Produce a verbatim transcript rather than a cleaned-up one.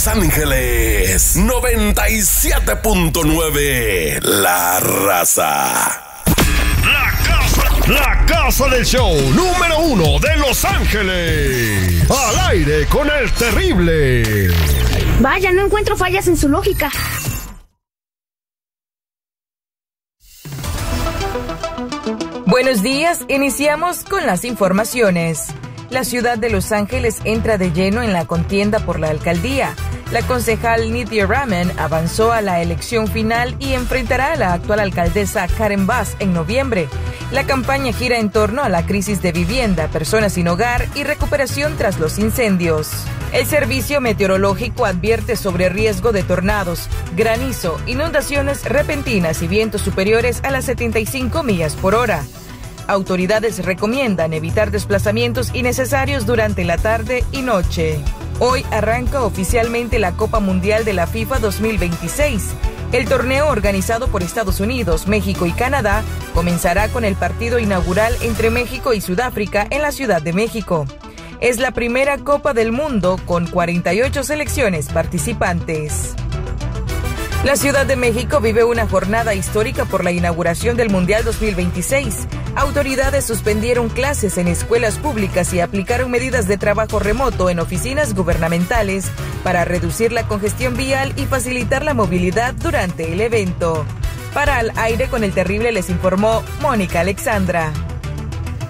Los Ángeles, noventa y siete punto nueve, La Raza. La casa, la casa del show número uno de Los Ángeles. Al aire con el terrible. Vaya, no encuentro fallas en su lógica. Buenos días, iniciamos con las informaciones. La ciudad de Los Ángeles entra de lleno en la contienda por la alcaldía. La concejal Nithya Raman avanzó a la elección final y enfrentará a la actual alcaldesa Karen Bass en noviembre. La campaña gira en torno a la crisis de vivienda, personas sin hogar y recuperación tras los incendios. El Servicio Meteorológico advierte sobre riesgo de tornados, granizo, inundaciones repentinas y vientos superiores a las setenta y cinco millas por hora. Autoridades recomiendan evitar desplazamientos innecesarios durante la tarde y noche. Hoy arranca oficialmente la Copa Mundial de la FIFA dos mil veintiséis. El torneo organizado por Estados Unidos, México y Canadá comenzará con el partido inaugural entre México y Sudáfrica en la Ciudad de México. Es la primera Copa del Mundo con cuarenta y ocho selecciones participantes. La Ciudad de México vive una jornada histórica por la inauguración del Mundial dos mil veintiséis. Autoridades suspendieron clases en escuelas públicas y aplicaron medidas de trabajo remoto en oficinas gubernamentales para reducir la congestión vial y facilitar la movilidad durante el evento. Para Al Aire con el Terrible les informó Mónica Alexandra.